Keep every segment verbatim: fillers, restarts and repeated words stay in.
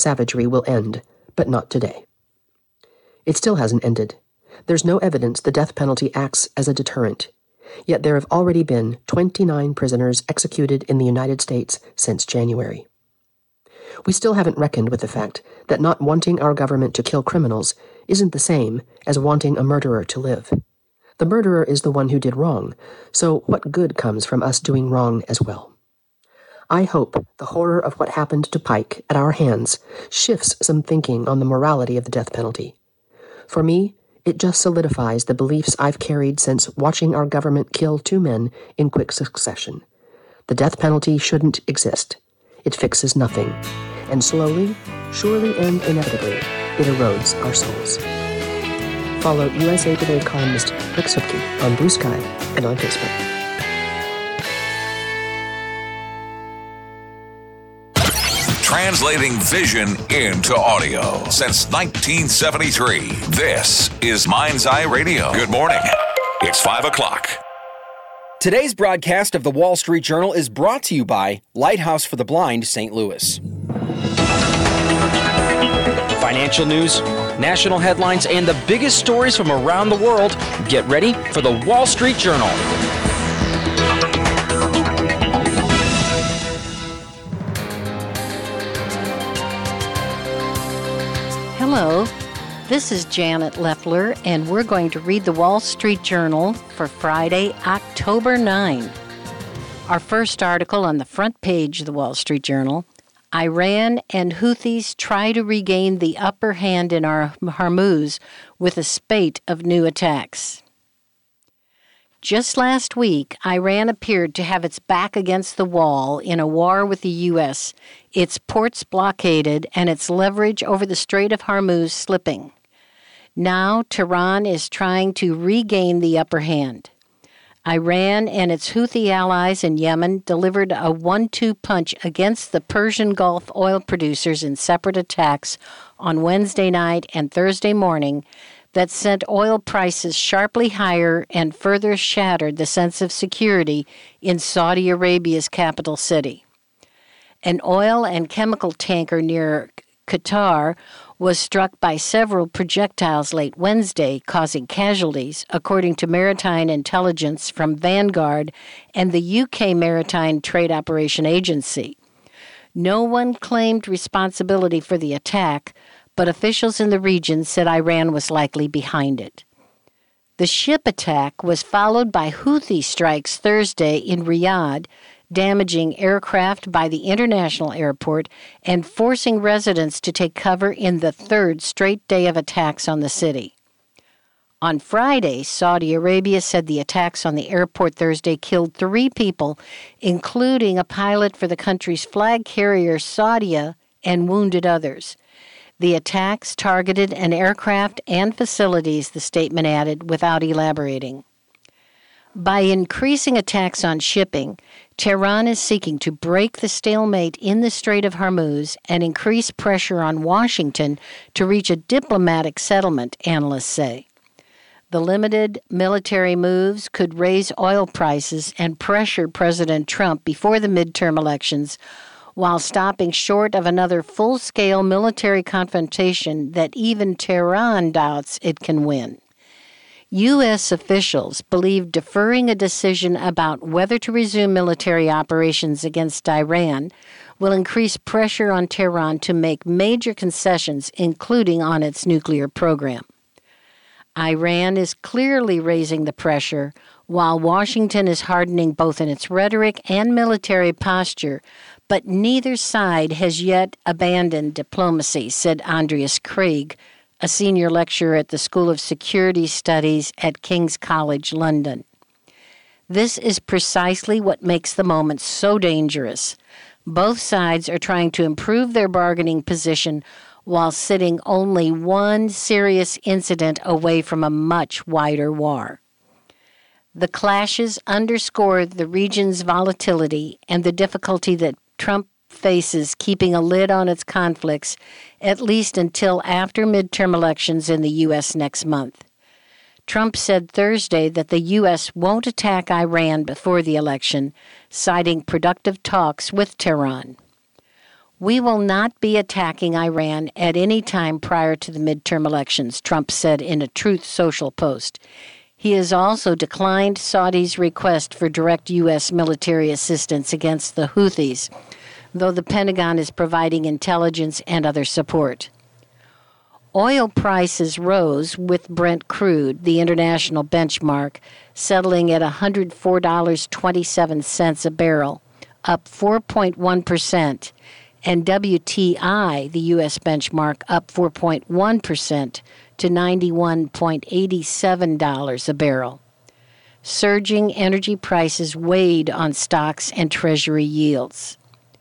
savagery will end, but not today. It still hasn't ended. There's no evidence the death penalty acts as a deterrent, yet there have already been twenty-nine prisoners executed in the United States since January. We still haven't reckoned with the fact that not wanting our government to kill criminals isn't the same as wanting a murderer to live. The murderer is the one who did wrong, so what good comes from us doing wrong as well? I hope the horror of what happened to Pike at our hands shifts some thinking on the morality of the death penalty. For me, it just solidifies the beliefs I've carried since watching our government kill two men in quick succession. The death penalty shouldn't exist. It fixes nothing. And slowly, surely and inevitably, it erodes our souls. Follow U S A Today columnist Rick Supke on Blue Sky and on Facebook. Translating vision into audio since nineteen seventy-three. This is Mind's Eye Radio. Good morning. It's five o'clock. Today's broadcast of the Wall Street Journal is brought to you by Lighthouse for the Blind, Saint Louis. Financial news, national headlines, and the biggest stories from around the world. Get ready for the Wall Street Journal. Hello, this is Janet Leffler, and we're going to read the Wall Street Journal for Friday, October ninth. Our first article on the front page of the Wall Street Journal: Iran and Houthis try to regain the upper hand in our Hormuz with a spate of new attacks. Just last week, Iran appeared to have its back against the wall in a war with the U S, its ports blockaded, and its leverage over the Strait of Hormuz slipping. Now, Tehran is trying to regain the upper hand. Iran and its Houthi allies in Yemen delivered a one two punch against the Persian Gulf oil producers in separate attacks on Wednesday night and Thursday morning that sent oil prices sharply higher and further shattered the sense of security in Saudi Arabia's capital city. An oil and chemical tanker near Qatar was struck by several projectiles late Wednesday, causing casualties, according to maritime intelligence from Vanguard and the U K Maritime Trade Operation Agency. No one claimed responsibility for the attack, but officials in the region said Iran was likely behind it. The ship attack was followed by Houthi strikes Thursday in Riyadh, damaging aircraft by the international airport and forcing residents to take cover in the third straight day of attacks on the city. On Friday, Saudi Arabia said the attacks on the airport Thursday killed three people, including a pilot for the country's flag carrier Saudia, and wounded others. The attacks targeted an aircraft and facilities, the statement added, without elaborating. By increasing attacks on shipping, Tehran is seeking to break the stalemate in the Strait of Hormuz and increase pressure on Washington to reach a diplomatic settlement, analysts say. The limited military moves could raise oil prices and pressure President Trump before the midterm elections, while stopping short of another full-scale military confrontation that even Tehran doubts it can win. U S officials believe deferring a decision about whether to resume military operations against Iran will increase pressure on Tehran to make major concessions, including on its nuclear program. Iran is clearly raising the pressure, while Washington is hardening both in its rhetoric and military posture, but neither side has yet abandoned diplomacy, said Andreas Craig, a senior lecturer at the School of Security Studies at King's College London. This is precisely what makes the moment so dangerous. Both sides are trying to improve their bargaining position while sitting only one serious incident away from a much wider war. The clashes underscore the region's volatility and the difficulty that Trump faces keeping a lid on its conflicts, at least until after midterm elections in the U S next month. Trump said Thursday that the U S won't attack Iran before the election, citing productive talks with Tehran. We will not be attacking Iran at any time prior to the midterm elections, Trump said in a Truth Social post. He has also declined Saudi's request for direct U S military assistance against the Houthis, though the Pentagon is providing intelligence and other support. Oil prices rose with Brent crude, the international benchmark, settling at one hundred four dollars and twenty-seven cents a barrel, up four point one percent, and W T I, the U S benchmark, up four point one percent to ninety-one dollars and eighty-seven cents a barrel. Surging energy prices weighed on stocks and Treasury yields.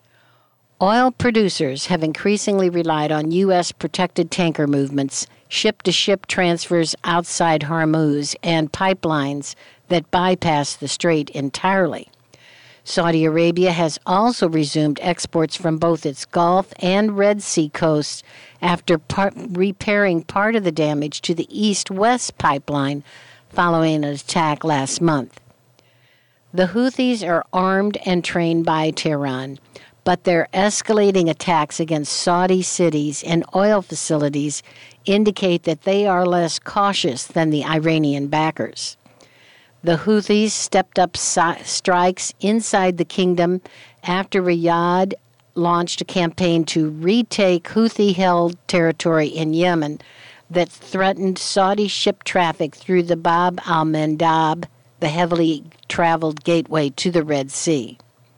Oil producers have increasingly relied on U S protected tanker movements, ship-to-ship transfers outside Hormuz, and pipelines that bypass the strait entirely. Saudi Arabia has also resumed exports from both its Gulf and Red Sea coasts after par- repairing part of the damage to the east-west pipeline following an attack last month. The Houthis are armed and trained by Tehran, but their escalating attacks against Saudi cities and oil facilities indicate that they are less cautious than the Iranian backers. The Houthis stepped up si- strikes inside the kingdom after Riyadh launched a campaign to retake Houthi-held territory in Yemen that threatened Saudi ship traffic through the Bab al-Mandab, the heavily traveled gateway to the Red Sea.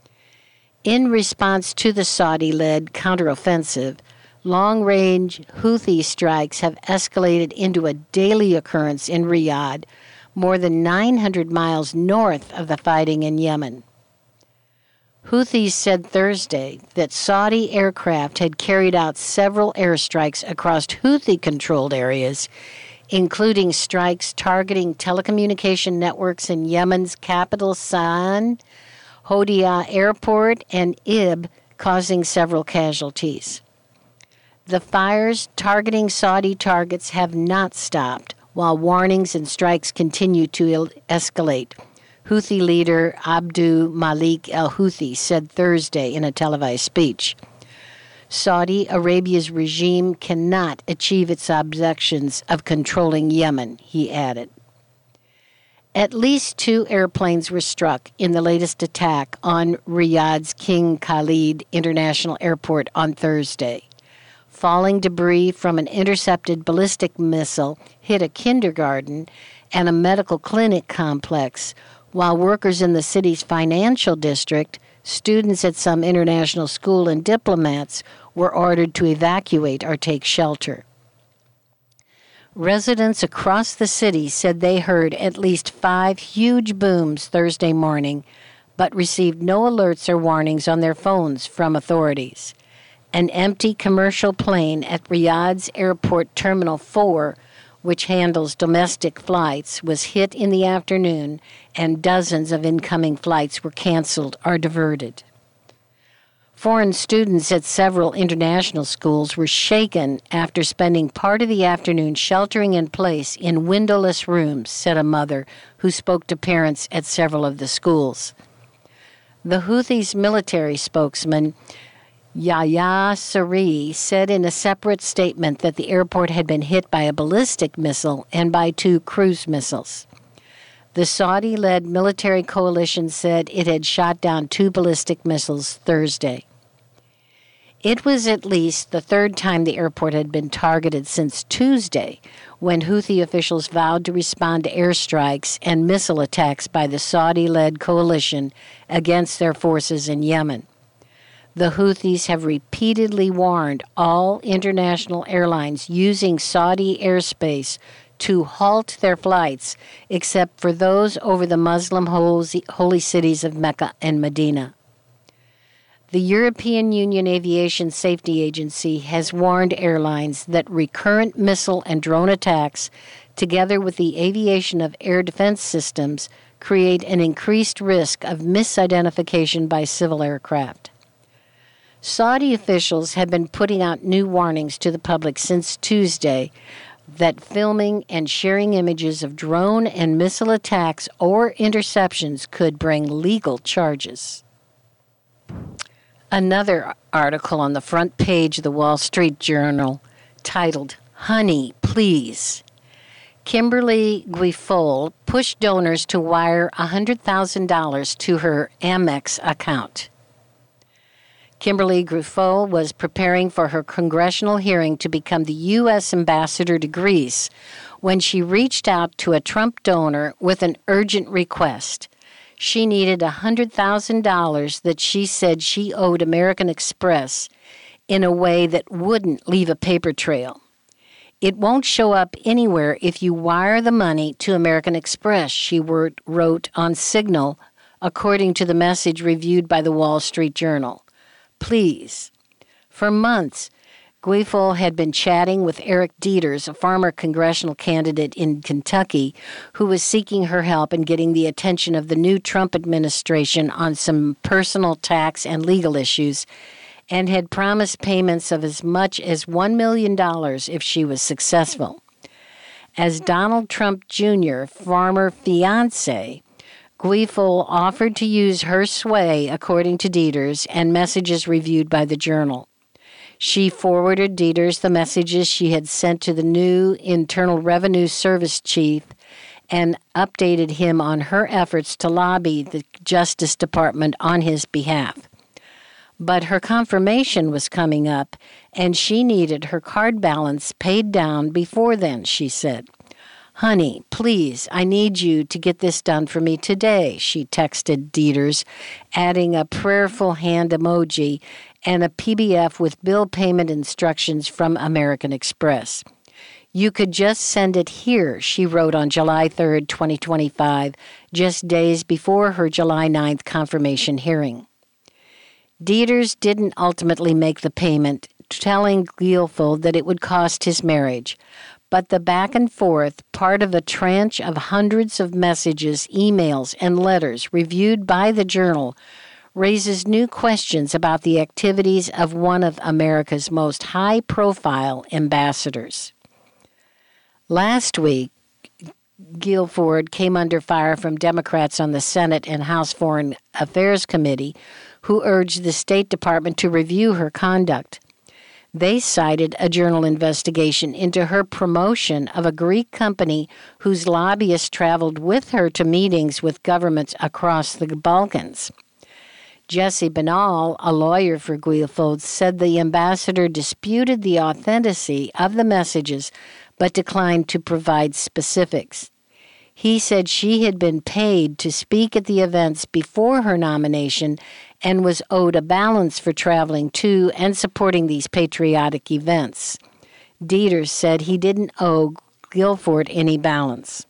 In response to the Saudi-led counteroffensive, long-range Houthi strikes have escalated into a daily occurrence in Riyadh, more than nine hundred miles north of the fighting in Yemen. Houthis said Thursday that Saudi aircraft had carried out several airstrikes across Houthi-controlled areas, including strikes targeting telecommunication networks in Yemen's capital Sana'a, Hodeida Airport, and Ib, causing several casualties. The fires targeting Saudi targets have not stopped, while warnings and strikes continue to escalate, Houthi leader Abdul Malik al-Houthi said Thursday in a televised speech. Saudi Arabia's regime cannot achieve its objectives of controlling Yemen, he added. At least two airplanes were struck in the latest attack on Riyadh's King Khalid International Airport on Thursday. Falling debris from an intercepted ballistic missile hit a kindergarten and a medical clinic complex, while workers in the city's financial district, students at some international school, and diplomats were ordered to evacuate or take shelter. Residents across the city said they heard at least five huge booms Thursday morning, but received no alerts or warnings on their phones from authorities. An empty commercial plane at Riyadh's Airport Terminal four, which handles domestic flights, was hit in the afternoon, and dozens of incoming flights were canceled or diverted. Foreign students at several international schools were shaken after spending part of the afternoon sheltering in place in windowless rooms, said a mother who spoke to parents at several of the schools. The Houthis' military spokesman, Yahya Saree, said in a separate statement that the airport had been hit by a ballistic missile and by two cruise missiles. The Saudi-led military coalition said it had shot down two ballistic missiles Thursday. It was at least the third time the airport had been targeted since Tuesday, when Houthi officials vowed to respond to airstrikes and missile attacks by the Saudi-led coalition against their forces in Yemen. The Houthis have repeatedly warned all international airlines using Saudi airspace to halt their flights, except for those over the Muslim holy cities of Mecca and Medina. The European Union Aviation Safety Agency has warned airlines that recurrent missile and drone attacks, together with the aviation of air defense systems, create an increased risk of misidentification by civil aircraft. Saudi officials have been putting out new warnings to the public since Tuesday that filming and sharing images of drone and missile attacks or interceptions could bring legal charges. Another article on the front page of the Wall Street Journal titled, Honey, Please. Kimberly Guilfoyle pushed donors to wire one hundred thousand dollars to her Amex account. Kimberly Guilfoyle was preparing for her congressional hearing to become the U S ambassador to Greece when she reached out to a Trump donor with an urgent request. She needed one hundred thousand dollars that she said she owed American Express in a way that wouldn't leave a paper trail. It won't show up anywhere if you wire the money to American Express, she wrote on Signal, according to the message reviewed by the Wall Street Journal. Please. For months, Guilfoyle had been chatting with Eric Dieters, a former congressional candidate in Kentucky, who was seeking her help in getting the attention of the new Trump administration on some personal tax and legal issues, and had promised payments of as much as one million dollars if she was successful. As Donald Trump Junior, former fiancé, Guilfoyle offered to use her sway, according to Dieters, and messages reviewed by the Journal. She forwarded Dieters the messages she had sent to the new Internal Revenue Service chief and updated him on her efforts to lobby the Justice Department on his behalf. But her confirmation was coming up, and she needed her card balance paid down before then, she said. Honey, please, I need you to get this done for me today, she texted Dieters, adding a prayerful hand emoji and a P D F with bill payment instructions from American Express. You could just send it here, she wrote on July third, twenty twenty-five, just days before her July ninth confirmation hearing. Dieters didn't ultimately make the payment, telling Guilfoyle that it would cost his marriage. But the back and forth, part of a tranche of hundreds of messages, emails, and letters reviewed by the Journal, raises new questions about the activities of one of America's most high-profile ambassadors. Last week, Guilfoyle came under fire from Democrats on the Senate and House Foreign Affairs Committee, who urged the State Department to review her conduct. They cited a Journal investigation into her promotion of a Greek company whose lobbyists traveled with her to meetings with governments across the Balkans. Jesse Benall, a lawyer for Guilfoyle, said the ambassador disputed the authenticity of the messages but declined to provide specifics. He said she had been paid to speak at the events before her nomination and was owed a balance for traveling to and supporting these patriotic events. Dieters said he didn't owe Guilfoyle any balance.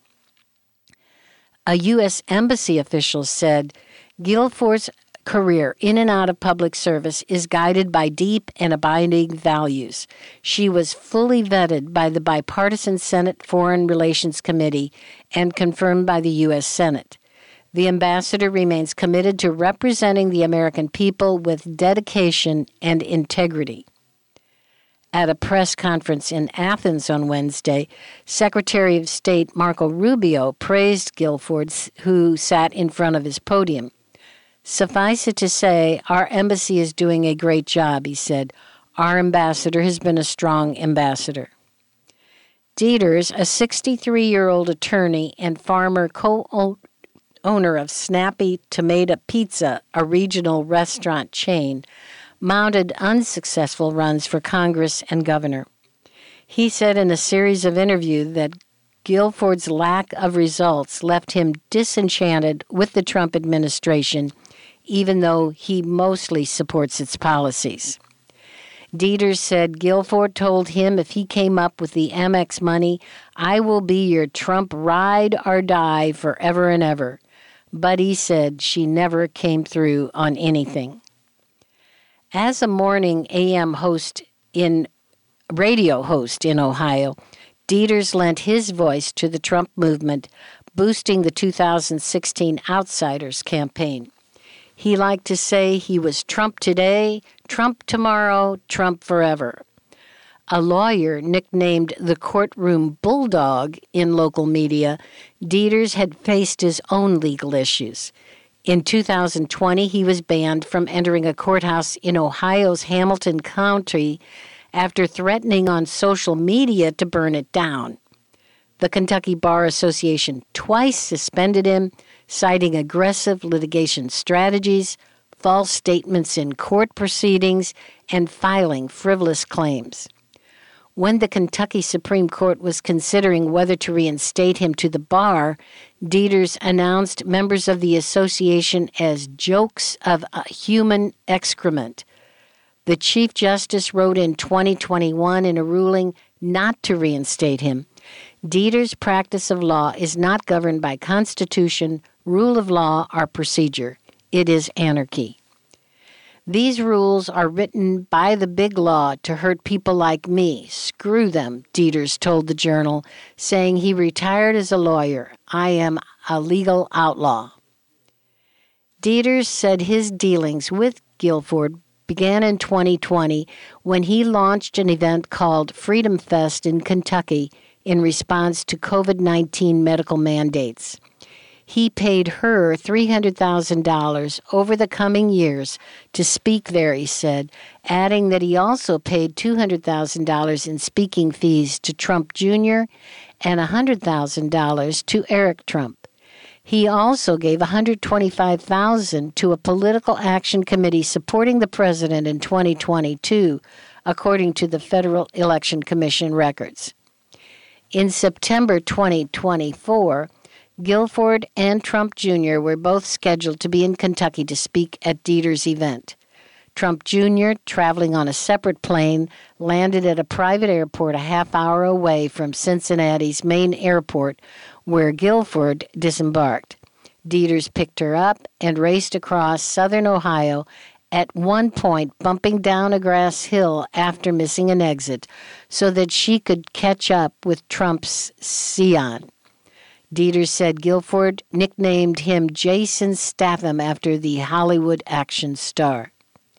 A U S embassy official said Guilfoyle's career in and out of public service is guided by deep and abiding values. She was fully vetted by the bipartisan Senate Foreign Relations Committee and confirmed by the U S Senate. The ambassador remains committed to representing the American people with dedication and integrity. At a press conference in Athens on Wednesday, Secretary of State Marco Rubio praised Guilfoyle, who sat in front of his podium. Suffice it to say, our embassy is doing a great job, he said. Our ambassador has been a strong ambassador. Dieters, a sixty-three-year-old attorney and farmer co-owner of Snappy Tomato Pizza, a regional restaurant chain, mounted unsuccessful runs for Congress and governor. He said in a series of interviews that Guilfoyle's lack of results left him disenchanted with the Trump administration, even though he mostly supports its policies. Dieters said Guilfoyle told him if he came up with the Amex money, I will be your Trump ride or die forever and ever. But he said she never came through on anything. As a morning A M host in radio host in Ohio, Dieters lent his voice to the Trump movement, boosting the two thousand sixteen Outsiders campaign. He liked to say he was Trump today, Trump tomorrow, Trump forever. A lawyer nicknamed the courtroom bulldog in local media, Dieters had faced his own legal issues. In two thousand twenty, he was banned from entering a courthouse in Ohio's Hamilton County after threatening on social media to burn it down. The Kentucky Bar Association twice suspended him, citing aggressive litigation strategies, false statements in court proceedings, and filing frivolous claims. When the Kentucky Supreme Court was considering whether to reinstate him to the bar, Deters announced members of the association as jokes of human excrement. The Chief Justice wrote in twenty twenty-one in a ruling not to reinstate him. Deters' practice of law is not governed by Constitution, rule of law, or procedure. It is anarchy. These rules are written by the big law to hurt people like me. Screw them, Deters told the Journal, saying he retired as a lawyer. I am a legal outlaw. Deters said his dealings with Guilford began in twenty twenty when he launched an event called Freedom Fest in Kentucky in response to covid nineteen medical mandates. He paid her three hundred thousand dollars over the coming years to speak there, he said, adding that he also paid two hundred thousand dollars in speaking fees to Trump Junior and one hundred thousand dollars to Eric Trump. He also gave one hundred twenty-five thousand dollars to a political action committee supporting the president in twenty twenty-two, according to the Federal Election Commission records. In September twenty twenty-four, Guilford and Trump Junior were both scheduled to be in Kentucky to speak at Deters' event. Trump Junior, traveling on a separate plane, landed at a private airport a half hour away from Cincinnati's main airport, where Guilford disembarked. Deters picked her up and raced across southern Ohio, at one point bumping down a grass hill after missing an exit so that she could catch up with Trump's Scion. Deters said Guilford nicknamed him Jason Statham after the Hollywood action star.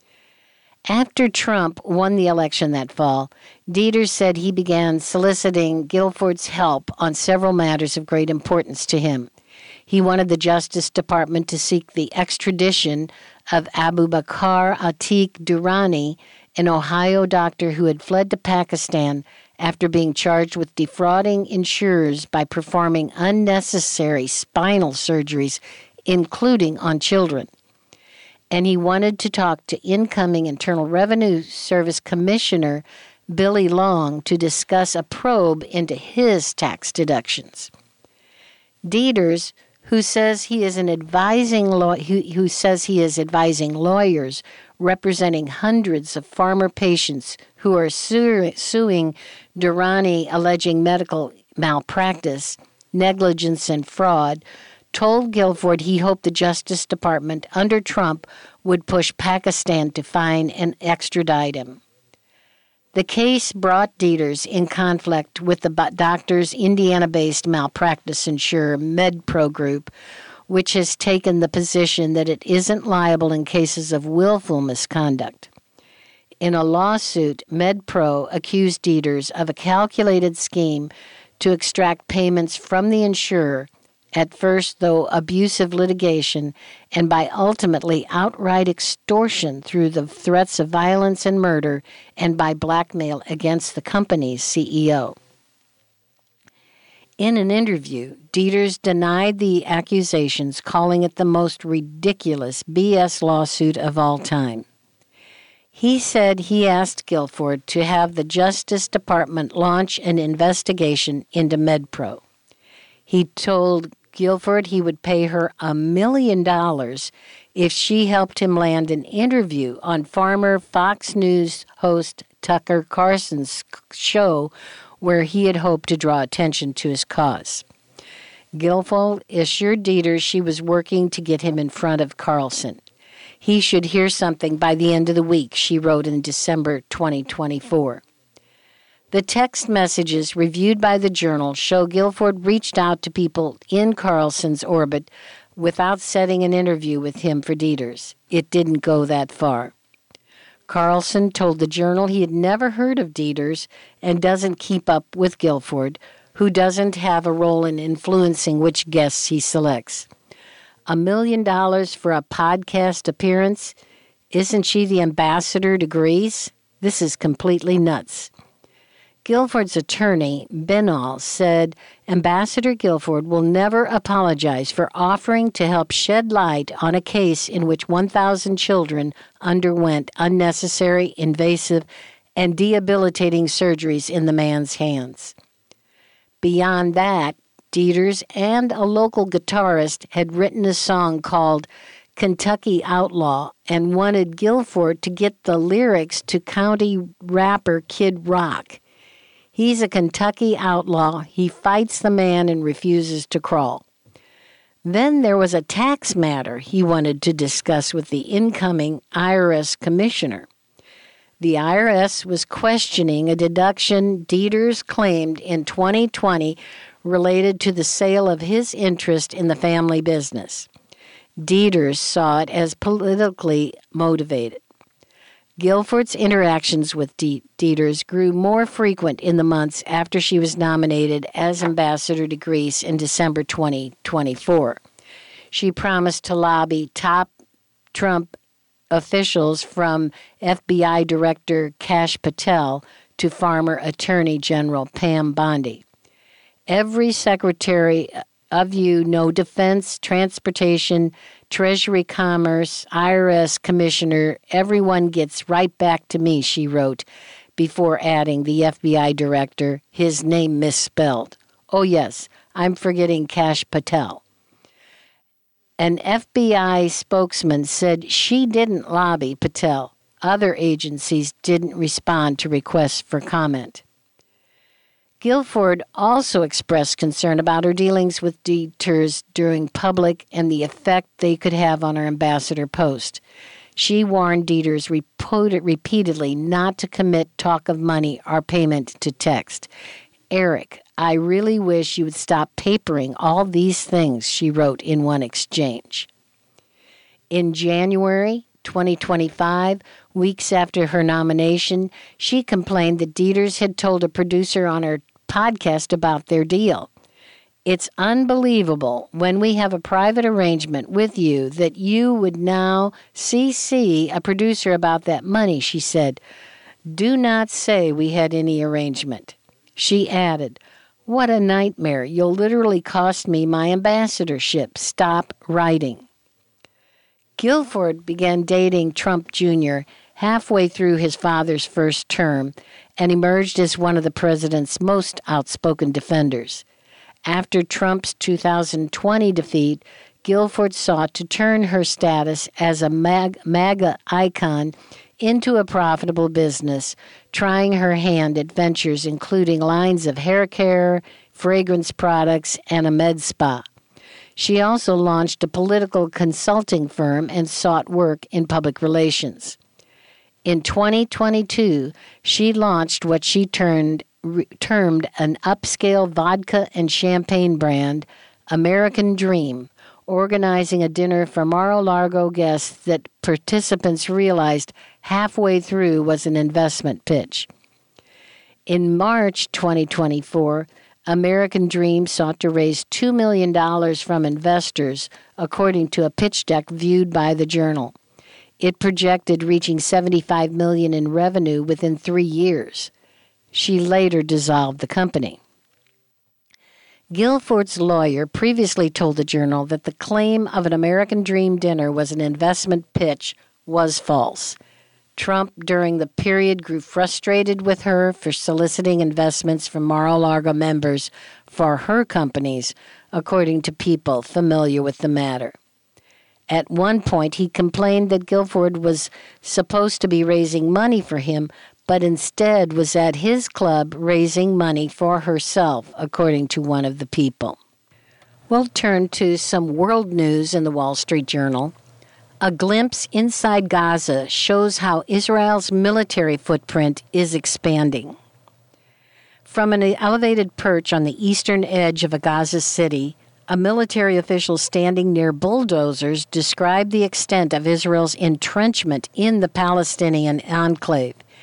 After Trump won the election that fall, Deters said he began soliciting Guilford's help on several matters of great importance to him. He wanted the Justice Department to seek the extradition of Abu Bakr Atiq Durrani, an Ohio doctor who had fled to Pakistan after being charged with defrauding insurers by performing unnecessary spinal surgeries, including on children. And he wanted to talk to incoming Internal Revenue Service Commissioner Billy Long to discuss a probe into his tax deductions. Deters, who says he is an advising law- who, who says he is advising lawyers representing hundreds of farmer patients who are su- suing Durrani alleging medical malpractice, negligence, and fraud, told Guilford he hoped the Justice Department under Trump would push Pakistan to fine and extradite him. The case brought Deters in conflict with the doctor's Indiana-based malpractice insurer MedPro Group, which has taken the position that it isn't liable in cases of willful misconduct. In a lawsuit, MedPro accused Deters of a calculated scheme to extract payments from the insurer, at first, though, abusive litigation, and by ultimately outright extortion through the threats of violence and murder and by blackmail against the company's C E O. In an interview, Deters denied the accusations, calling it the most ridiculous B S lawsuit of all time. He said he asked Guilford to have the Justice Department launch an investigation into MedPro. He told Guilford he would pay her a million dollars if she helped him land an interview on former Fox News host Tucker Carlson's show, where he had hoped to draw attention to his cause. Guilford assured Deters she was working to get him in front of Carlson. He should hear something by the end of the week, she wrote in December twenty twenty-four. The text messages reviewed by the Journal show Guilford reached out to people in Carlson's orbit without setting an interview with him for Deters. It didn't go that far. Carlson told the Journal he had never heard of Deters and doesn't keep up with Guilford, who doesn't have a role in influencing which guests he selects. A million dollars for a podcast appearance? Isn't she the ambassador to Greece? This is completely nuts. Guilford's attorney, Benall, said Ambassador Guilford will never apologize for offering to help shed light on a case in which one thousand children underwent unnecessary, invasive, and debilitating surgeries in the man's hands. Beyond that, Dieters and a local guitarist had written a song called Kentucky Outlaw and wanted Guilford to get the lyrics to country rapper Kid Rock. He's a Kentucky outlaw. He fights the man and refuses to crawl. Then there was a tax matter he wanted to discuss with the incoming I R S commissioner. The I R S was questioning a deduction Dieters claimed in twenty twenty related to the sale of his interest in the family business. Dieters saw it as politically motivated. Guilford's interactions with Dieters grew more frequent in the months after she was nominated as ambassador to Greece in December twenty twenty-four. She promised to lobby top Trump officials from F B I Director Kash Patel to former Attorney General Pam Bondi. Every secretary of you know defense, transportation, Treasury, Commerce, I R S Commissioner, everyone gets right back to me, she wrote, before adding the F B I Director, his name misspelled. Oh, yes, I'm forgetting Kash Patel. An F B I spokesman said she didn't lobby Patel. Other agencies didn't respond to requests for comment. Guilford also expressed concern about her dealings with Dieters during public and the effect they could have on her ambassador post. She warned Dieters reported repeatedly not to commit talk of money or payment to text. Eric, I really wish you would stop papering all these things, she wrote in one exchange. In January twenty twenty-five, weeks after her nomination, she complained that Dieters had told a producer on her podcast about their deal. It's unbelievable when we have a private arrangement with you that you would now C C a producer about that money, she said. Do not say we had any arrangement. She added, what a nightmare. You'll literally cost me my ambassadorship. Stop writing. Guilford began dating Trump Junior halfway through his father's first term and emerged as one of the president's most outspoken defenders. After Trump's two thousand twenty defeat, Guilford sought to turn her status as a mag- MAGA icon into a profitable business, trying her hand at ventures including lines of hair care, fragrance products, and a med spa. She also launched a political consulting firm and sought work in public relations. In twenty twenty-two, she launched what she turned, re, termed an upscale vodka and champagne brand, American Dream, organizing a dinner for Mar-a-Lago guests that participants realized halfway through was an investment pitch. In March twenty twenty-four, American Dream sought to raise two million dollars from investors, according to a pitch deck viewed by the Journal. It projected reaching seventy-five million dollars in revenue within three years. She later dissolved the company. Guilford's lawyer previously told the Journal that the claim of an American Dream dinner was an investment pitch was false. Trump, during the period, grew frustrated with her for soliciting investments from Mar-a-Lago members for her companies, according to people familiar with the matter. At one point, he complained that Guilford was supposed to be raising money for him, but instead was at his club raising money for herself, according to one of the people. We'll turn to some world news in the Wall Street Journal. A glimpse inside Gaza shows how Israel's military footprint is expanding. From an elevated perch on the eastern edge of a Gaza city, a military official standing near bulldozers described the extent of Israel's entrenchment in the Palestinian enclave.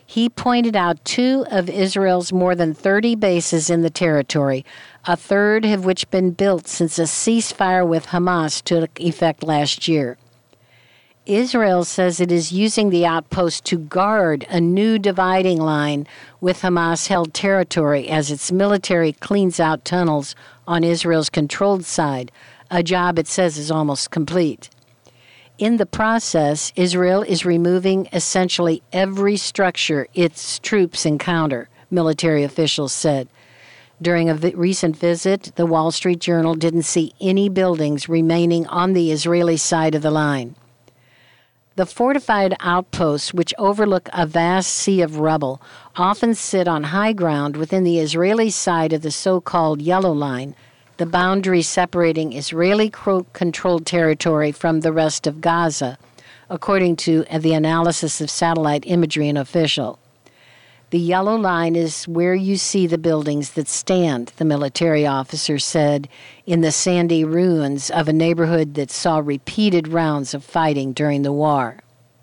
He pointed out two of Israel's more than thirty bases in the territory, a third of which been built since a ceasefire with Hamas took effect last year. Israel says it is using the outpost to guard a new dividing line with Hamas-held territory as its military cleans out tunnels on Israel's controlled side, a job it says is almost complete. In the process, Israel is removing essentially every structure its troops encounter, military officials said. During a vi- recent visit, the Wall Street Journal didn't see any buildings remaining on the Israeli side of the line. The fortified outposts, which overlook a vast sea of rubble, often sit on high ground within the Israeli side of the so-called Yellow Line, the boundary separating Israeli-controlled territory from the rest of Gaza, according to the analysis of satellite imagery and official. The Yellow Line is where you see the buildings that stand, the military officer said, in the sandy ruins of a neighborhood that saw repeated rounds of fighting during the war.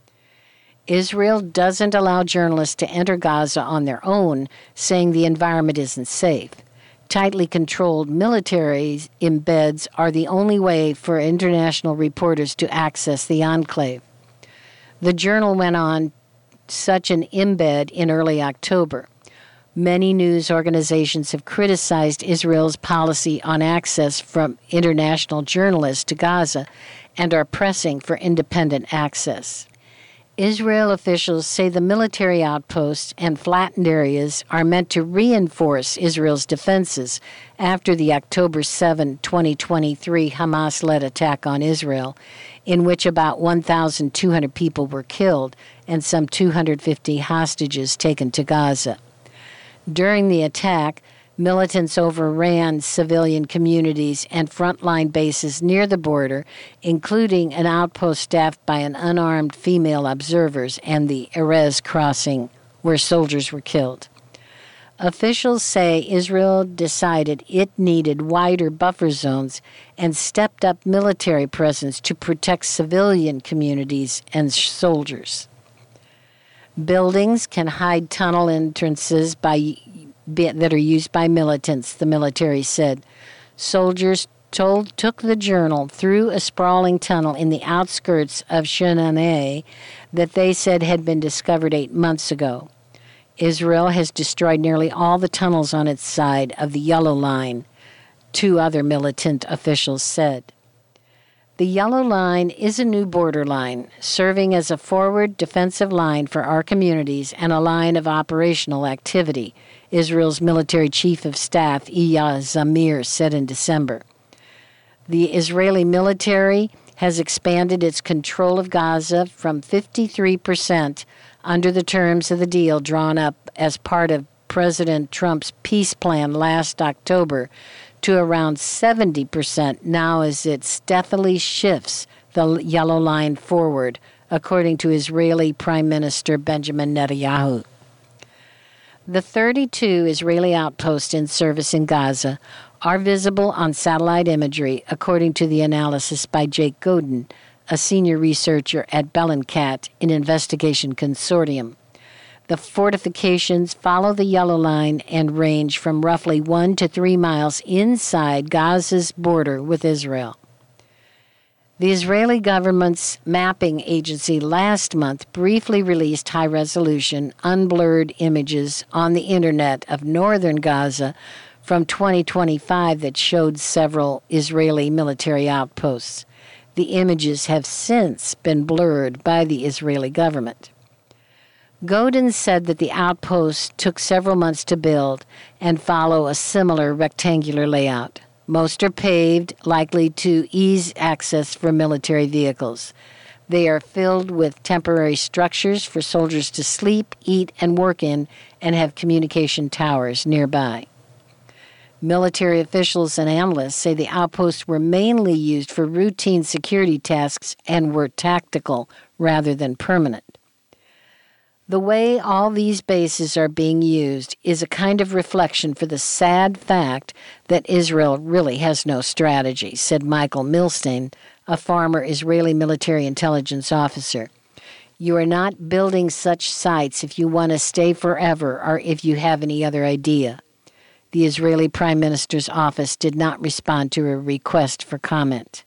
Israel doesn't allow journalists to enter Gaza on their own, saying the environment isn't safe. Tightly controlled military embeds are the only way for international reporters to access the enclave. The journal went on such an embed in early October. Many news organizations have criticized Israel's policy on access from international journalists to Gaza and are pressing for independent access. Israel officials say the military outposts and flattened areas are meant to reinforce Israel's defenses after the October seventh, twenty twenty-three Hamas-led attack on Israel, in which about one thousand two hundred people were killed and some two hundred fifty hostages taken to Gaza. During the attack, militants overran civilian communities and frontline bases near the border, including an outpost staffed by an unarmed female observers and the Erez crossing, where soldiers were killed. Officials say Israel decided it needed wider buffer zones and stepped up military presence to protect civilian communities and soldiers. Buildings can hide tunnel entrances by that are used by militants, the military said. Soldiers told took the journal through a sprawling tunnel in the outskirts of Shananeh that they said had been discovered eight months ago. Israel has destroyed nearly all the tunnels on its side of the Yellow Line, two other militant officials said. The Yellow Line is a new border line, serving as a forward defensive line for our communities and a line of operational activity, Israel's military chief of staff, Eyal Zamir, said in December. The Israeli military has expanded its control of Gaza from fifty-three percent under the terms of the deal drawn up as part of President Trump's peace plan last October to around seventy percent now as it stealthily shifts the Yellow Line forward, according to Israeli Prime Minister Benjamin Netanyahu. The thirty-two Israeli outposts in service in Gaza are visible on satellite imagery, according to the analysis by Jake Godin, a senior researcher at Bellingcat in Investigation Consortium. The fortifications follow the Yellow Line and range from roughly one to three miles inside Gaza's border with Israel. The Israeli government's mapping agency last month briefly released high-resolution, unblurred images on the internet of northern Gaza from twenty twenty-five that showed several Israeli military outposts. The images have since been blurred by the Israeli government. Godin said that the outposts took several months to build and follow a similar rectangular layout. Most are paved, likely to ease access for military vehicles. They are filled with temporary structures for soldiers to sleep, eat, and work in, and have communication towers nearby. Military officials and analysts say the outposts were mainly used for routine security tasks and were tactical rather than permanent. The way all these bases are being used is a kind of reflection for the sad fact that Israel really has no strategy, said Michael Milstein, a former Israeli military intelligence officer. You are not building such sites if you want to stay forever or if you have any other idea. The Israeli Prime Minister's office did not respond to a request for comment.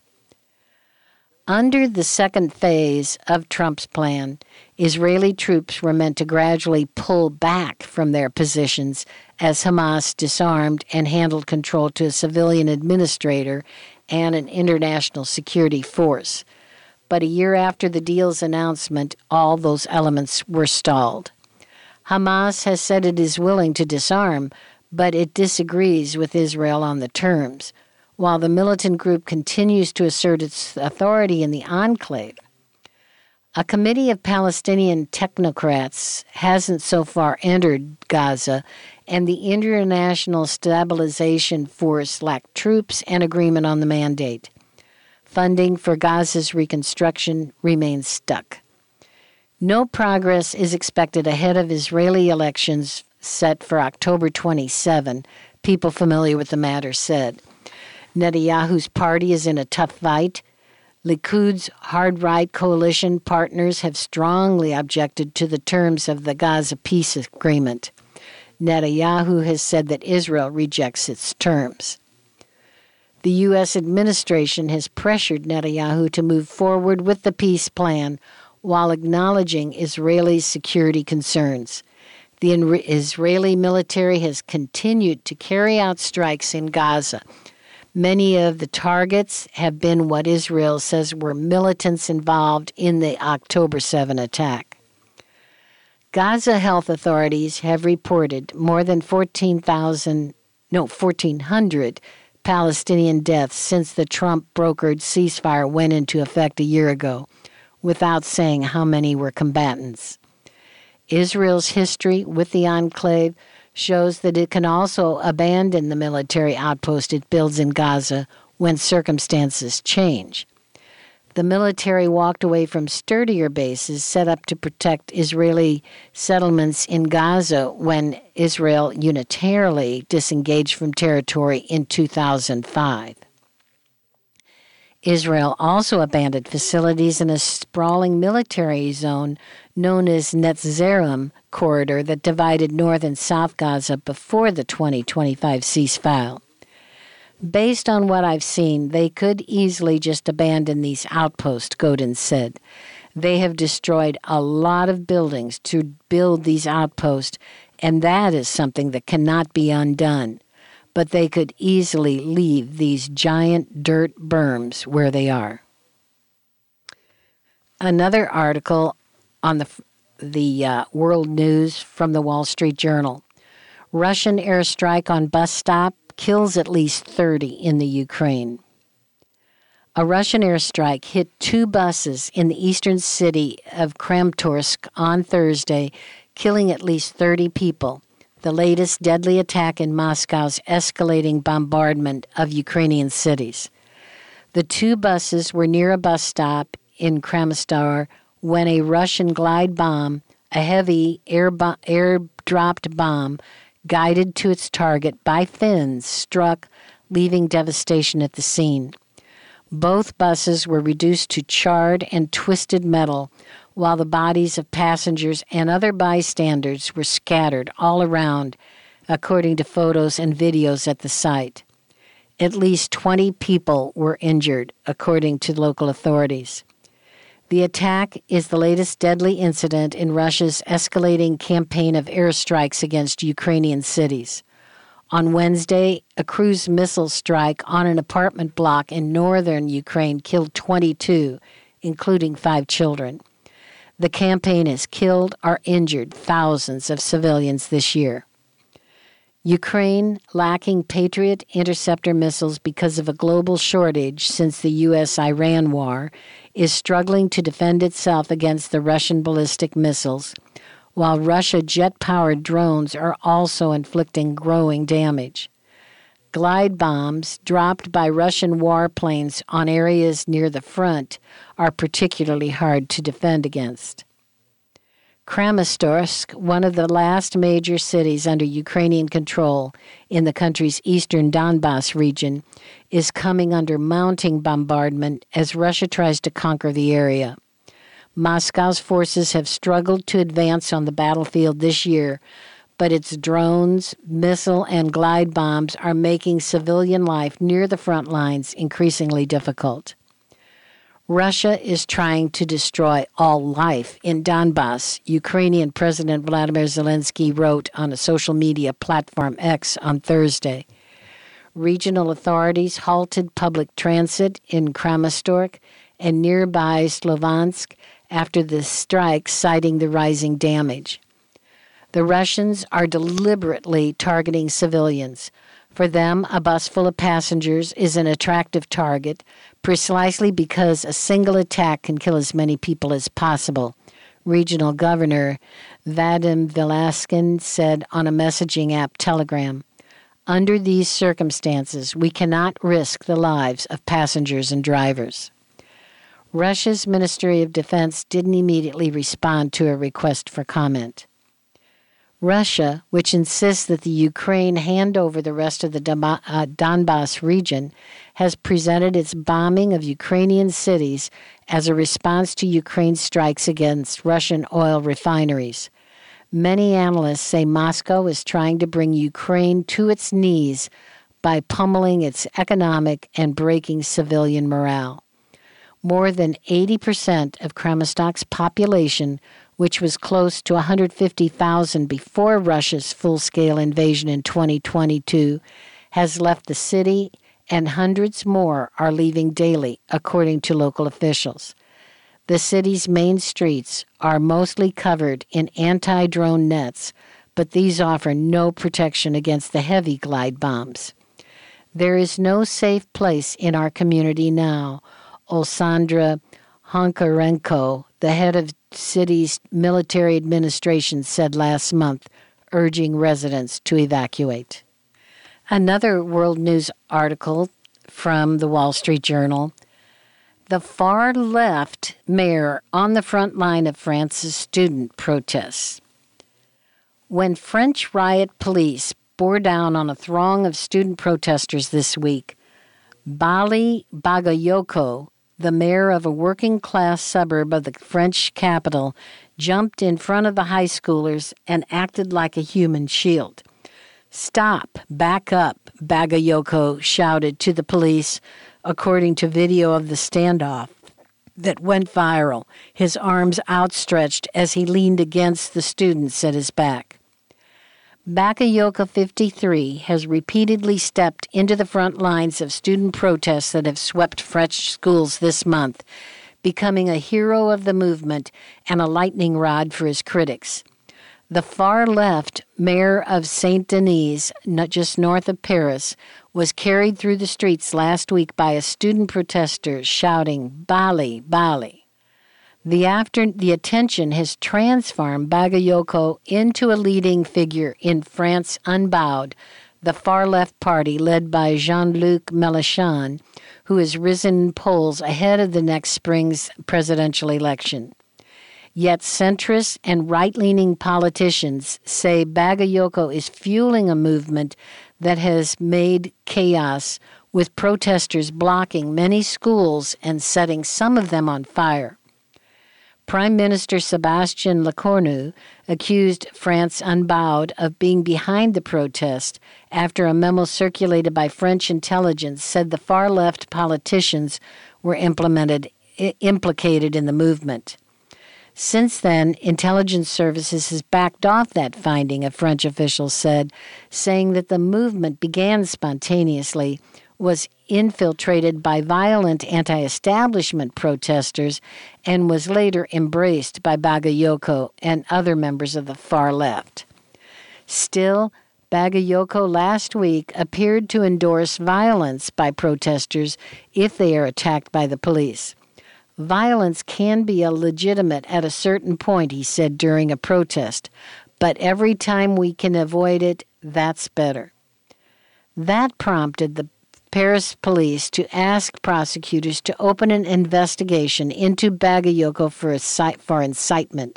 Under the second phase of Trump's plan, Israeli troops were meant to gradually pull back from their positions as Hamas disarmed and handed control to a civilian administrator and an international security force. But a year after the deal's announcement, all those elements were stalled. Hamas has said it is willing to disarm, but it disagrees with Israel on the terms, while the militant group continues to assert its authority in the enclave. A committee of Palestinian technocrats hasn't so far entered Gaza, and the International Stabilization Force lacked troops and agreement on the mandate. Funding for Gaza's reconstruction remains stuck. No progress is expected ahead of Israeli elections set for October twenty-seventh, people familiar with the matter said. Netanyahu's party is in a tough fight. Likud's hard-right coalition partners have strongly objected to the terms of the Gaza peace agreement. Netanyahu has said that Israel rejects its terms. The U S administration has pressured Netanyahu to move forward with the peace plan while acknowledging Israeli security concerns. The Israeli military has continued to carry out strikes in Gaza. Many of the targets have been what Israel says were militants involved in the October seventh attack. Gaza health authorities have reported more than fourteen thousand, no, fourteen hundred Palestinian deaths since the Trump-brokered ceasefire went into effect a year ago, without saying how many were combatants. Israel's history with the enclave shows that it can also abandon the military outpost it builds in Gaza when circumstances change. The military walked away from sturdier bases set up to protect Israeli settlements in Gaza when Israel unilaterally disengaged from territory in two thousand five. Israel also abandoned facilities in a sprawling military zone known as Netzarim corridor that divided North and South Gaza before the twenty twenty-five ceasefire. Based on what I've seen, they could easily just abandon these outposts, Godin said. They have destroyed a lot of buildings to build these outposts, and that is something that cannot be undone. But they could easily leave these giant dirt berms where they are. Another article on the, the uh, world news from the Wall Street Journal. Russian airstrike on bus stop kills at least thirty in the Ukraine. A Russian airstrike hit two buses in the eastern city of Kramatorsk on Thursday, killing at least thirty people, the latest deadly attack in Moscow's escalating bombardment of Ukrainian cities. The two buses were near a bus stop in Kramatorsk when a Russian glide bomb, a heavy air bo- air-dropped bomb, guided to its target by Finns, struck, leaving devastation at the scene. Both buses were reduced to charred and twisted metal, while the bodies of passengers and other bystanders were scattered all around, according to photos and videos at the site. At least twenty people were injured, according to local authorities. The attack is the latest deadly incident in Russia's escalating campaign of airstrikes against Ukrainian cities. On Wednesday, a cruise missile strike on an apartment block in northern Ukraine killed twenty-two, including five children. The campaign has killed or injured thousands of civilians this year. Ukraine, lacking Patriot interceptor missiles because of a global shortage since the U S Iran war, is struggling to defend itself against the Russian ballistic missiles, while Russia jet-powered drones are also inflicting growing damage. Glide bombs dropped by Russian warplanes on areas near the front are particularly hard to defend against. Kramatorsk, one of the last major cities under Ukrainian control in the country's eastern Donbas region, is coming under mounting bombardment as Russia tries to conquer the area. Moscow's forces have struggled to advance on the battlefield this year, but its drones, missile, and glide bombs are making civilian life near the front lines increasingly difficult. Russia is trying to destroy all life in Donbass, Ukrainian President Vladimir Zelensky wrote on a social media platform X on Thursday. Regional authorities halted public transit in Kramatorsk and nearby Slovansk after the strike, citing the rising damage. The Russians are deliberately targeting civilians. For them, a bus full of passengers is an attractive target precisely because a single attack can kill as many people as possible, Regional Governor Vadim Velaskin said on a messaging app Telegram. Under these circumstances, we cannot risk the lives of passengers and drivers. Russia's Ministry of Defense didn't immediately respond to a request for comment. Russia, which insists that the Ukraine hand over the rest of the Donbass region, has presented its bombing of Ukrainian cities as a response to Ukraine's strikes against Russian oil refineries. Many analysts say Moscow is trying to bring Ukraine to its knees by pummeling its economic and breaking civilian morale. More than eighty percent of Kramatorsk's population, which was close to one hundred fifty thousand before Russia's full-scale invasion in twenty twenty-two, has left the city, and hundreds more are leaving daily, according to local officials. The city's main streets are mostly covered in anti-drone nets, but these offer no protection against the heavy glide bombs. There is no safe place in our community now, Olsandra Honkarenko, the head of city's military administration, said last month, urging residents to evacuate. Another World News article from the Wall Street Journal. The far-left mayor on the front line of France's student protests. When French riot police bore down on a throng of student protesters this week, Bali Bagayoko, the mayor of a working-class suburb of the French capital, jumped in front of the high schoolers and acted like a human shield. "Stop, back up," Bagayoko shouted to the police, according to video of the standoff that went viral, his arms outstretched as he leaned against the students at his back. Bakayoko, fifty-three, has repeatedly stepped into the front lines of student protests that have swept French schools this month, becoming a hero of the movement and a lightning rod for his critics. The far-left mayor of Saint-Denis, just north of Paris, was carried through the streets last week by a student protester shouting, "Bali, Bali." The after the attention has transformed Bagayoko into a leading figure in France Unbowed, the far-left party led by Jean-Luc Mélenchon, who has risen in polls ahead of the next spring's presidential election. Yet centrist and right-leaning politicians say Bagayoko is fueling a movement that has made chaos, with protesters blocking many schools and setting some of them on fire. Prime Minister Sébastien Lecornu accused France Unbowed of being behind the protest after a memo circulated by French intelligence said the far-left politicians were implemented, implicated in the movement. Since then, intelligence services has backed off that finding, a French official said, saying that the movement began spontaneously, was infiltrated by violent anti-establishment protesters, and was later embraced by Bagayoko and other members of the far left. Still, Bagayoko last week appeared to endorse violence by protesters if they are attacked by the police. Violence can be illegitimate at a certain point, he said during a protest, but every time we can avoid it, that's better. That prompted the Paris police to ask prosecutors to open an investigation into Bagayoko for, for incitement.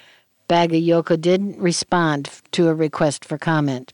Bagayoko didn't respond to a request for comment.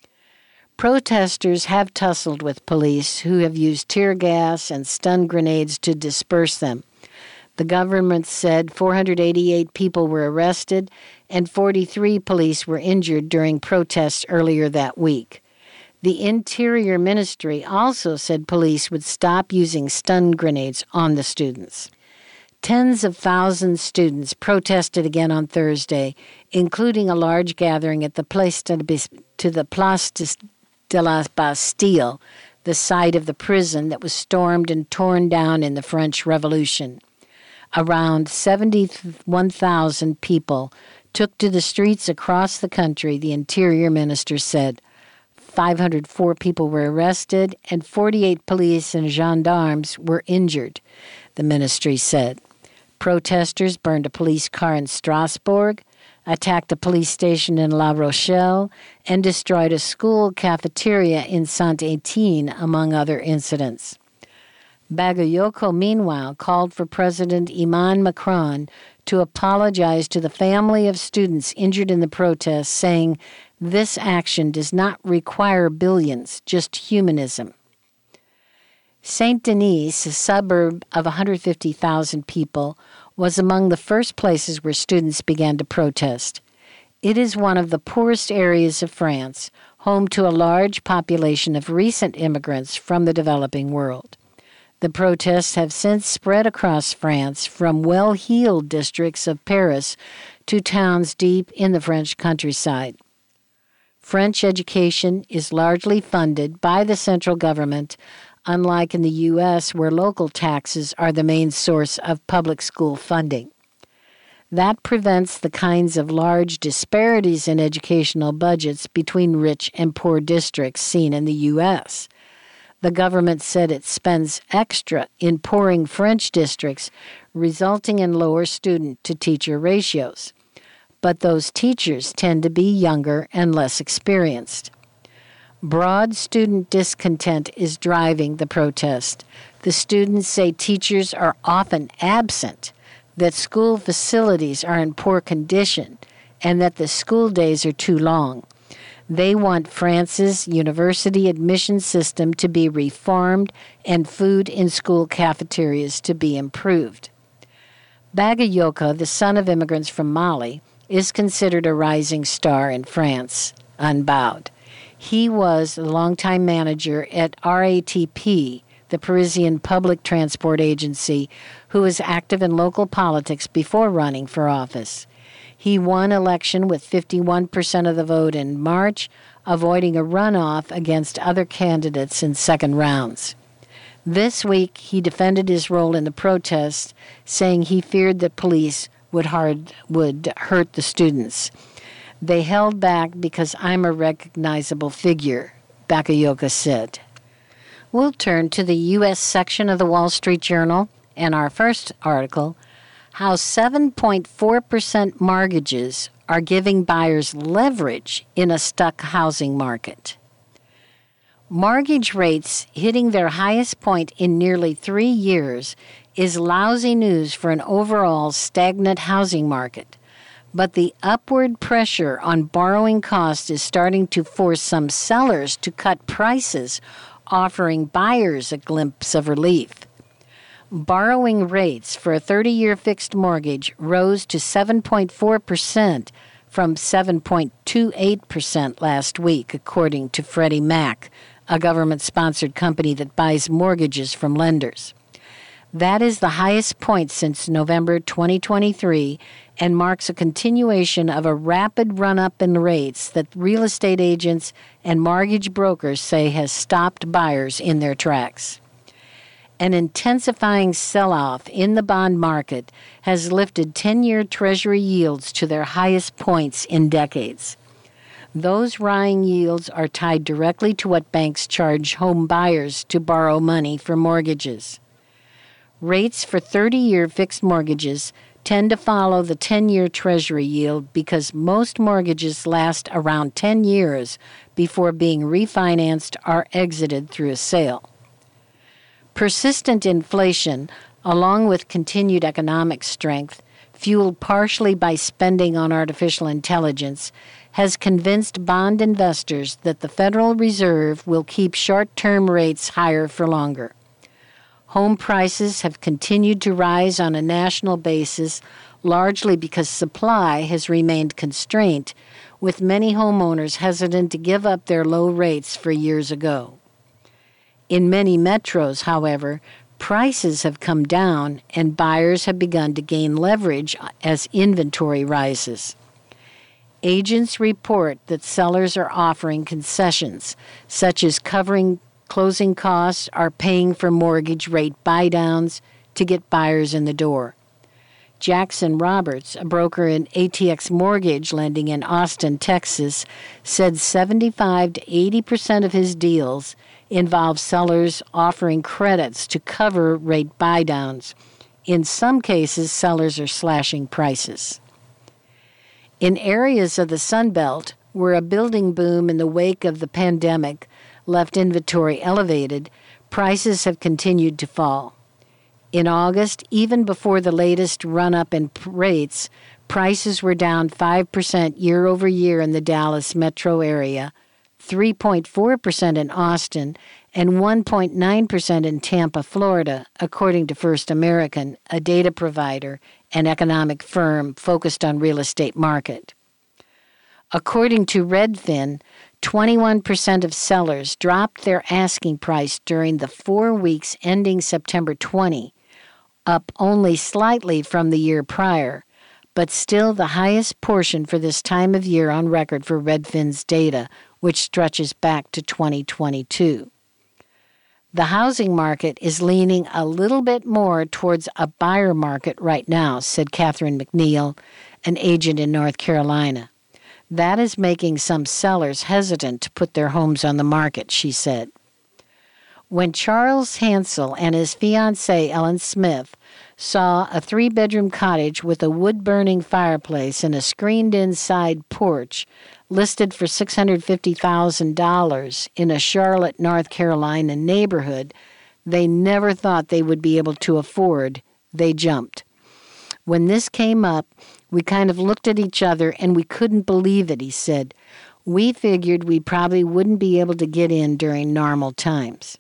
Protesters have tussled with police who have used tear gas and stun grenades to disperse them. The government said four hundred eighty-eight people were arrested and forty-three police were injured during protests earlier that week. The Interior Ministry also said police would stop using stun grenades on the students. Tens of thousands of students protested again on Thursday, including a large gathering at the Place de, to the Place de la Bastille, the site of the prison that was stormed and torn down in the French Revolution. Around seventy-one thousand people took to the streets across the country, the Interior Minister said. five hundred four people were arrested and forty-eight police and gendarmes were injured, the ministry said. Protesters burned a police car in Strasbourg, attacked a police station in La Rochelle, and destroyed a school cafeteria in Saint-Étienne, among other incidents. Bagayoko, meanwhile, called for President Emmanuel Macron to apologize to the family of students injured in the protests, saying, "This action does not require billions, just humanism." Saint Denis, a suburb of one hundred fifty thousand people, was among the first places where students began to protest. It is one of the poorest areas of France, home to a large population of recent immigrants from the developing world. The protests have since spread across France from well-heeled districts of Paris to towns deep in the French countryside. French education is largely funded by the central government, unlike in the U S, where local taxes are the main source of public school funding. That prevents the kinds of large disparities in educational budgets between rich and poor districts seen in the U S. The government said it spends extra in poorer French districts, resulting in lower student-to-teacher ratios. But those teachers tend to be younger and less experienced. Broad student discontent is driving the protest. The students say teachers are often absent, that school facilities are in poor condition, and that the school days are too long. They want France's university admission system to be reformed and food in school cafeterias to be improved. Bagayoko, the son of immigrants from Mali, is considered a rising star in France, unbowed. He was the longtime manager at R A T P, the Parisian public transport agency, who was active in local politics before running for office. He won election with fifty-one percent of the vote in March, avoiding a runoff against other candidates in second rounds. This week, he defended his role in the protests, saying he feared that police would, hard, would hurt the students. They held back because I'm a recognizable figure, Bakayoko said. We'll turn to the U S section of the Wall Street Journal and our first article, how seven point four percent mortgages are giving buyers leverage in a stuck housing market. Mortgage rates hitting their highest point in nearly three years is lousy news for an overall stagnant housing market. But the upward pressure on borrowing costs is starting to force some sellers to cut prices, offering buyers a glimpse of relief. Borrowing rates for a thirty-year fixed mortgage rose to seven point four percent from seven point two eight percent last week, according to Freddie Mac, a government-sponsored company that buys mortgages from lenders. That is the highest point since November twenty twenty-three and marks a continuation of a rapid run-up in rates that real estate agents and mortgage brokers say has stopped buyers in their tracks. An intensifying sell-off in the bond market has lifted ten-year Treasury yields to their highest points in decades. Those rising yields are tied directly to what banks charge home buyers to borrow money for mortgages. Rates for thirty-year fixed mortgages tend to follow the ten-year Treasury yield because most mortgages last around ten years before being refinanced or exited through a sale. Persistent inflation, along with continued economic strength, fueled partially by spending on artificial intelligence, has convinced bond investors that the Federal Reserve will keep short-term rates higher for longer. Home prices have continued to rise on a national basis, largely because supply has remained constrained, with many homeowners hesitant to give up their low rates for years ago. In many metros, however, prices have come down and buyers have begun to gain leverage as inventory rises. Agents report that sellers are offering concessions, such as covering closing costs or paying for mortgage rate buydowns to get buyers in the door. Jackson Roberts, a broker in A T X Mortgage Lending in Austin, Texas, said seventy-five to eighty percent of his deals involve sellers offering credits to cover rate buydowns. In some cases, sellers are slashing prices. In areas of the Sun Belt, where a building boom in the wake of the pandemic left inventory elevated, prices have continued to fall. In August, even before the latest run-up in rates, prices were down five percent year over year in the Dallas metro area, three point four percent in Austin, and one point nine percent in Tampa, Florida, according to First American, a data provider and economic firm focused on real estate market. According to Redfin, twenty-one percent of sellers dropped their asking price during the four weeks ending September twentieth, up only slightly from the year prior, but still the highest portion for this time of year on record for Redfin's data, which stretches back to twenty twenty-two. The housing market is leaning a little bit more towards a buyer market right now, said Catherine McNeil, an agent in North Carolina. That is making some sellers hesitant to put their homes on the market, she said. When Charles Hansel and his fiancée, Ellen Smith, saw a three-bedroom cottage with a wood-burning fireplace and a screened-in side porch listed for six hundred fifty thousand dollars in a Charlotte, North Carolina neighborhood they never thought they would be able to afford, they jumped. When this came up, we kind of looked at each other and we couldn't believe it, he said. We figured we probably wouldn't be able to get in during normal times.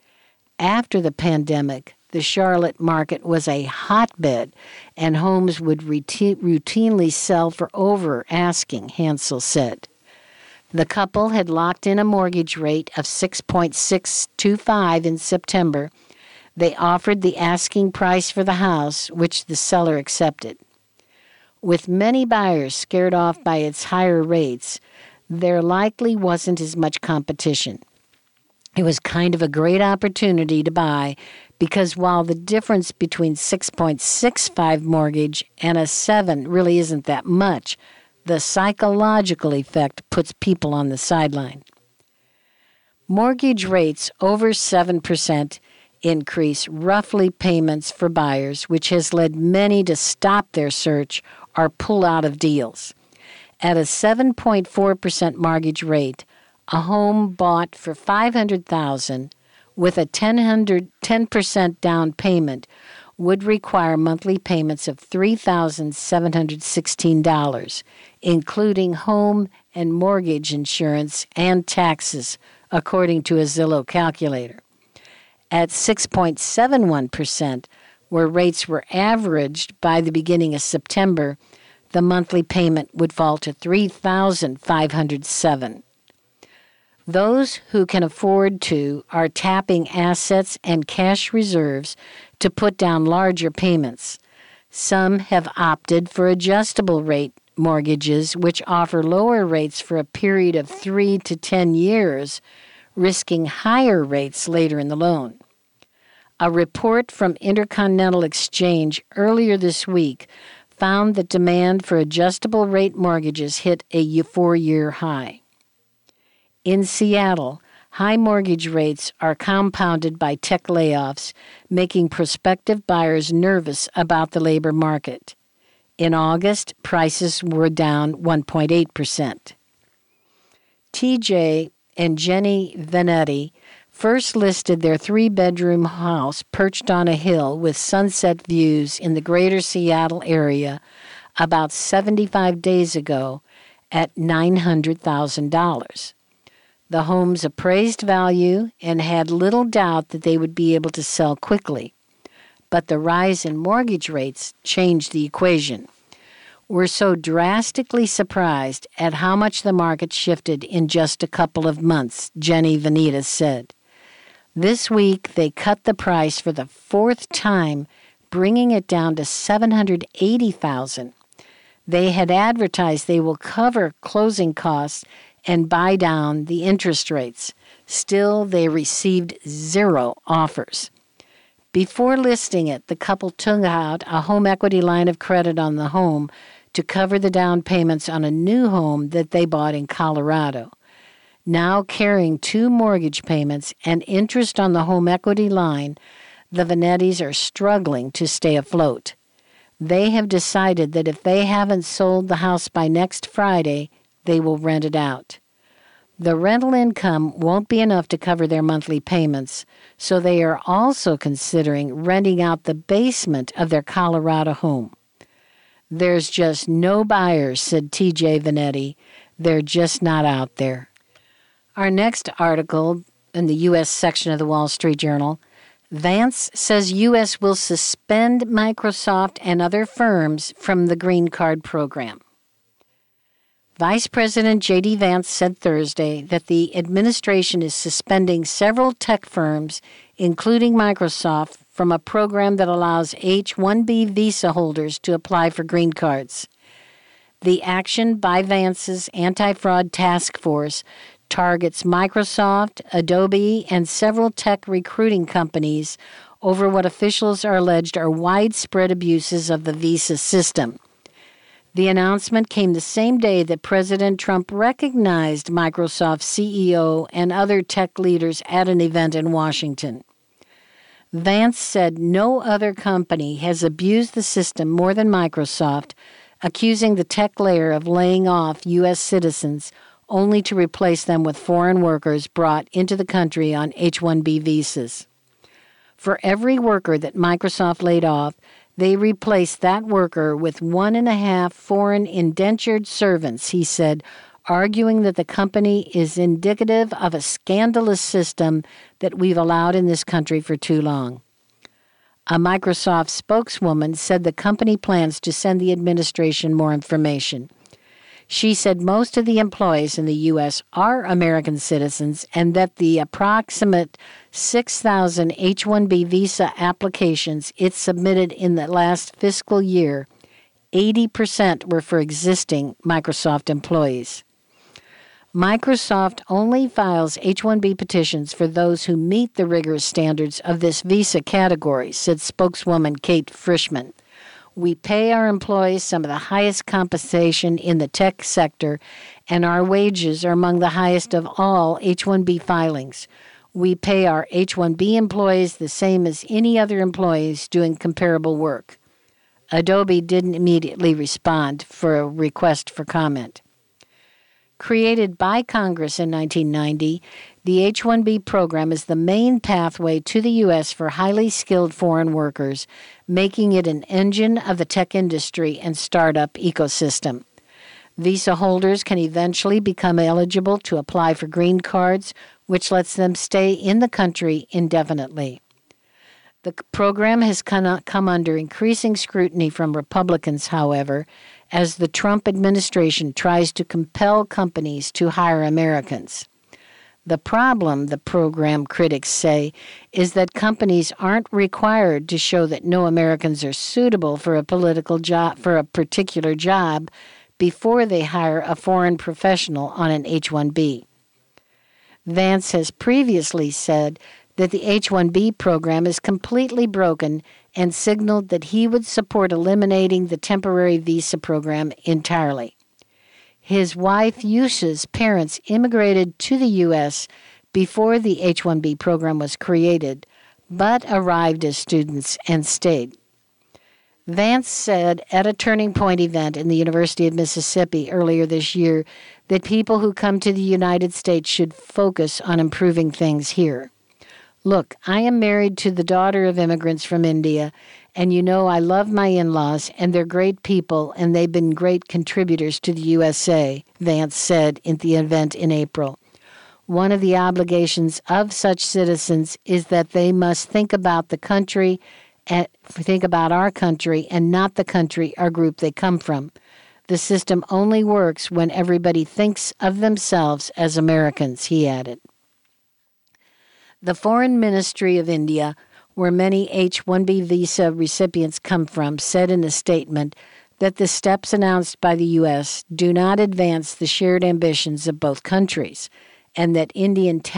After the pandemic, the Charlotte market was a hotbed, and homes would routine, routinely sell for over asking, Hansel said. The couple had locked in a mortgage rate of six point six two five in September. They offered the asking price for the house, which the seller accepted. With many buyers scared off by its higher rates, there likely wasn't as much competition. It was kind of a great opportunity to buy because while the difference between six point six five mortgage and a seven really isn't that much, the psychological effect puts people on the sideline. Mortgage rates over seven percent increase roughly payments for buyers, which has led many to stop their search or pull out of deals. At a seven point four percent mortgage rate, a home bought for five hundred thousand dollars with a ten percent down payment would require monthly payments of three thousand seven hundred sixteen dollars, including home and mortgage insurance and taxes, according to a Zillow calculator. At six point seven one percent, where rates were averaged by the beginning of September, the monthly payment would fall to three thousand five hundred seven dollars. Those who can afford to are tapping assets and cash reserves to put down larger payments. Some have opted for adjustable rate mortgages, which offer lower rates for a period of three to ten years, risking higher rates later in the loan. A report from Intercontinental Exchange earlier this week found that demand for adjustable rate mortgages hit a four-year high. In Seattle, high mortgage rates are compounded by tech layoffs, making prospective buyers nervous about the labor market. In August, prices were down one point eight percent. T J and Jenny Venetti first listed their three-bedroom house perched on a hill with sunset views in the greater Seattle area about seventy-five days ago at nine hundred thousand dollars. The homes appraised value and had little doubt that they would be able to sell quickly. But the rise in mortgage rates changed the equation. We're so drastically surprised at how much the market shifted in just a couple of months, Jenny Vanitas said. This week, they cut the price for the fourth time, bringing it down to seven hundred eighty thousand dollars. They had advertised they will cover closing costs and buy down the interest rates. Still, they received zero offers. Before listing it, the couple took out a home equity line of credit on the home to cover the down payments on a new home that they bought in Colorado. Now carrying two mortgage payments and interest on the home equity line, the Vanettis are struggling to stay afloat. They have decided that if they haven't sold the house by next Friday, they will rent it out. The rental income won't be enough to cover their monthly payments, so they are also considering renting out the basement of their Colorado home. There's just no buyers, said T J Vanetti. They're just not out there. Our next article in the U S section of the Wall Street Journal, Vance says U S will suspend Microsoft and other firms from the Green Card program. Vice President J D. Vance said Thursday that the administration is suspending several tech firms, including Microsoft, from a program that allows H one B visa holders to apply for green cards. The action by Vance's anti-fraud task force targets Microsoft, Adobe, and several tech recruiting companies over what officials are alleged are widespread abuses of the visa system. The announcement came the same day that President Trump recognized Microsoft's C E O and other tech leaders at an event in Washington. Vance said no other company has abused the system more than Microsoft, accusing the tech layer of laying off U S citizens only to replace them with foreign workers brought into the country on H one B visas. For every worker that Microsoft laid off, they replaced that worker with one and a half foreign indentured servants, he said, arguing that the company is indicative of a scandalous system that we've allowed in this country for too long. A Microsoft spokeswoman said the company plans to send the administration more information. She said most of the employees in the U S are American citizens and that the approximate six thousand H one B visa applications it submitted in the last fiscal year, eighty percent were for existing Microsoft employees. Microsoft only files H one B petitions for those who meet the rigorous standards of this visa category, said spokeswoman Kate Frischman. We pay our employees some of the highest compensation in the tech sector, and our wages are among the highest of all H one B filings. We pay our H one B employees the same as any other employees doing comparable work. Adobe didn't immediately respond for a request for comment. Created by Congress in nineteen ninety, the H one B program is the main pathway to the U S for highly skilled foreign workers, making it an engine of the tech industry and startup ecosystem. Visa holders can eventually become eligible to apply for green cards, which lets them stay in the country indefinitely. The program has come under increasing scrutiny from Republicans, however, as the Trump administration tries to compel companies to hire Americans. The problem, the program critics say, is that companies aren't required to show that no Americans are suitable for a political job, for a particular job before they hire a foreign professional on an H one B. Vance has previously said that the H one B program is completely broken and signaled that he would support eliminating the temporary visa program entirely. His wife, Yusha's parents immigrated to the U S before the H one B program was created, but arrived as students and stayed. Vance said at a Turning Point event in the University of Mississippi earlier this year that people who come to the United States should focus on improving things here. Look, I am married to the daughter of immigrants from India, and you know I love my in-laws, and they're great people, and they've been great contributors to the U S A, Vance said at the event in April. One of the obligations of such citizens is that they must think about the country, and think about our country, and not the country or group they come from. The system only works when everybody thinks of themselves as Americans, he added. The Foreign Ministry of India, where many H one B visa recipients come from, said in a statement that the steps announced by the U S do not advance the shared ambitions of both countries, and that Indian